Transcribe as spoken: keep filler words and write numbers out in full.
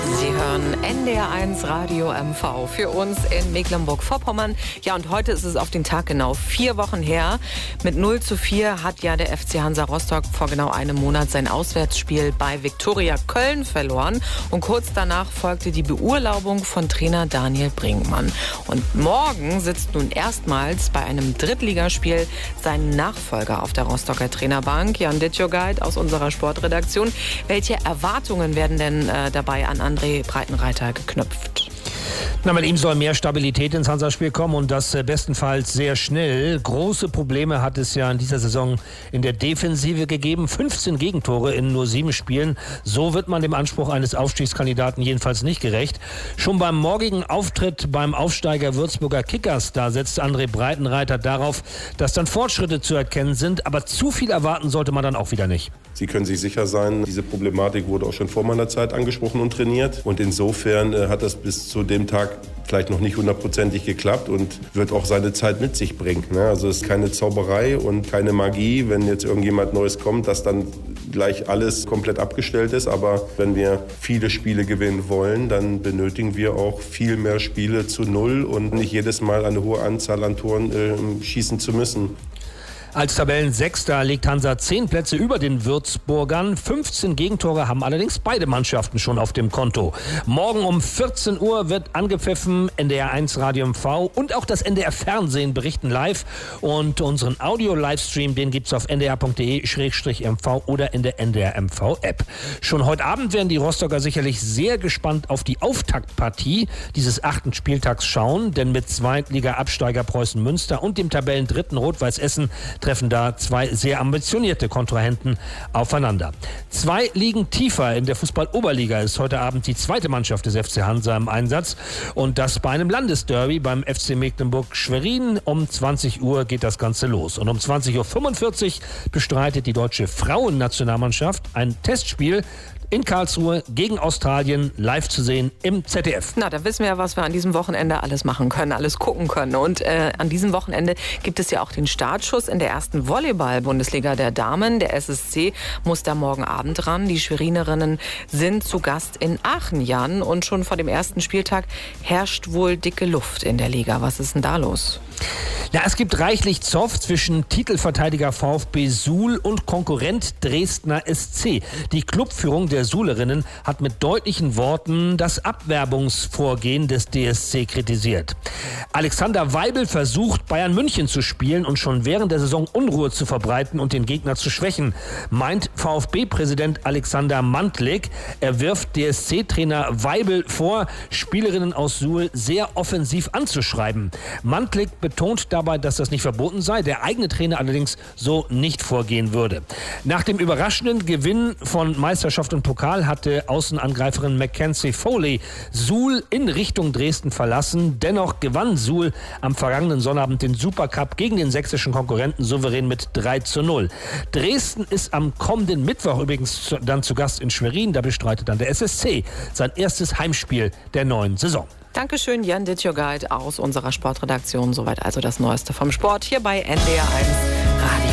Sie hören N D R eins Radio M V für uns in Mecklenburg-Vorpommern. Ja, und heute ist es auf den Tag genau vier Wochen her. Mit null zu vier hat ja der F C Hansa Rostock vor genau einem Monat sein Auswärtsspiel bei Viktoria Köln verloren. Und kurz danach folgte die Beurlaubung von Trainer Daniel Brinkmann. Und morgen sitzt nun erstmals bei einem Drittligaspiel sein Nachfolger auf der Rostocker Trainerbank, Jan Ditjogait aus unserer Sportredaktion. Welche Erwartungen werden denn äh, dabei an André Breitenreiter geknüpft? Na, mit ihm soll mehr Stabilität ins Hansa-Spiel kommen und das äh, bestenfalls sehr schnell. Große Probleme hat es ja in dieser Saison in der Defensive gegeben. fünfzehn Gegentore in nur sieben Spielen. So wird man dem Anspruch eines Aufstiegskandidaten jedenfalls nicht gerecht. Schon beim morgigen Auftritt beim Aufsteiger Würzburger Kickers, da setzt André Breitenreiter darauf, dass dann Fortschritte zu erkennen sind. Aber zu viel erwarten sollte man dann auch wieder nicht. Sie können sich sicher sein, diese Problematik wurde auch schon vor meiner Zeit angesprochen und trainiert. Und insofern äh, hat das bis zu dem Tag vielleicht noch nicht hundertprozentig geklappt und wird auch seine Zeit mit sich bringen. Ne? Also es ist keine Zauberei und keine Magie, wenn jetzt irgendjemand Neues kommt, dass dann gleich alles komplett abgestellt ist. Aber wenn wir viele Spiele gewinnen wollen, dann benötigen wir auch viel mehr Spiele zu Null und nicht jedes Mal eine hohe Anzahl an Toren äh, schießen zu müssen. Als Tabellensechster liegt Hansa zehn Plätze über den Würzburgern. fünfzehn Gegentore haben allerdings beide Mannschaften schon auf dem Konto. Morgen um vierzehn Uhr wird angepfiffen. N D R eins Radio M V und auch das N D R Fernsehen berichten live. Und unseren Audio-Livestream, den gibt's auf n d r punkt d e slash m v oder in der N D R M V-App. Schon heute Abend werden die Rostocker sicherlich sehr gespannt auf die Auftaktpartie dieses achten Spieltags schauen. Denn mit Zweitliga-Absteiger Preußen Münster und dem Tabellendritten Rot-Weiß Essen treffen da zwei sehr ambitionierte Kontrahenten aufeinander. Zwei Ligen tiefer in der Fußball-Oberliga ist heute Abend die zweite Mannschaft des F C Hansa im Einsatz. Und das bei einem Landesderby beim F C Mecklenburg-Schwerin. Um zwanzig Uhr geht das Ganze los. Und um zwanzig Uhr fünfundvierzig bestreitet die deutsche Frauennationalmannschaft ein Testspiel in Karlsruhe gegen Australien, live zu sehen im Z D F. Na, da wissen wir ja, was wir an diesem Wochenende alles machen können, alles gucken können. Und äh, an diesem Wochenende gibt es ja auch den Startschuss in der ersten Volleyball-Bundesliga der Damen. Der S S C muss da morgen Abend ran. Die Schwerinerinnen sind zu Gast in Aachen, Jan. Und schon vor dem ersten Spieltag herrscht wohl dicke Luft in der Liga. Was ist denn da los? Ja, es gibt reichlich Zoff zwischen Titelverteidiger VfB Suhl und Konkurrent Dresdner S C. Die Clubführung der Suhlerinnen hat mit deutlichen Worten das Abwerbungsvorgehen des D S C kritisiert. Alexander Weibel versucht, Bayern München zu spielen und schon während der Saison Unruhe zu verbreiten und den Gegner zu schwächen, meint VfB-Präsident Alexander Mantlik. Er wirft D S C-Trainer Weibel vor, Spielerinnen aus Suhl sehr offensiv anzuschreiben. Mantlik betont dabei, dass das nicht verboten sei, der eigene Trainer allerdings so nicht vorgehen würde. Nach dem überraschenden Gewinn von Meisterschaft und Pokal hatte Außenangreiferin Mackenzie Foley Suhl in Richtung Dresden verlassen. Dennoch gewann Suhl am vergangenen Sonnabend den Supercup gegen den sächsischen Konkurrenten souverän mit drei zu null. Dresden ist am kommenden Mittwoch übrigens dann zu Gast in Schwerin. Da bestreitet dann der S S C sein erstes Heimspiel der neuen Saison. Dankeschön, Jan Ditjogait aus unserer Sportredaktion. Soweit also das Neueste vom Sport hier bei N D R eins Radio.